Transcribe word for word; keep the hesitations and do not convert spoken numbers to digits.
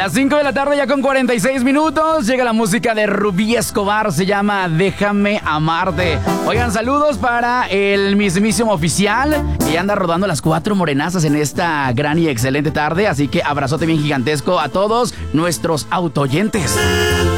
Las cinco de la tarde ya con cuarenta y seis minutos. Llega la música de Rubí Escobar. Se llama Déjame Amarte. Oigan, saludos para el mismísimo oficial que ya anda rodando las cuatro morenazas en esta gran y excelente tarde. Así que abrazote bien gigantesco a todos nuestros autoyentes.